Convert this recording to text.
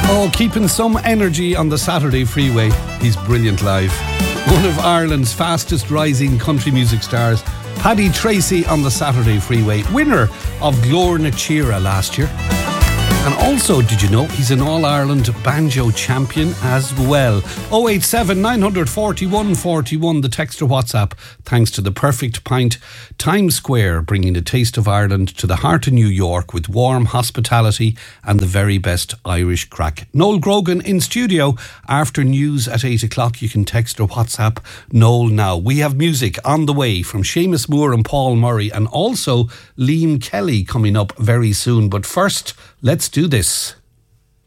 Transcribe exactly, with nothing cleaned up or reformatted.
Oh, keeping some energy on the Saturday freeway. He's brilliant live. One of Ireland's fastest rising country music stars, Paddy Tracy on the Saturday freeway, winner of Glór na Tíre last year. And also, did you know, he's an All-Ireland banjo champion as well. oh eight seven, nine four one, four one, the text or WhatsApp, thanks to the Perfect Pint, Times Square, bringing the taste of Ireland to the heart of New York with warm hospitality and the very best Irish crack. Noel Grogan in studio after news at eight o'clock. You can text or WhatsApp Noel now. We have music on the way from Seamus Moore and Paul Murray, and also Liam Kelly coming up very soon. But first, let's do this.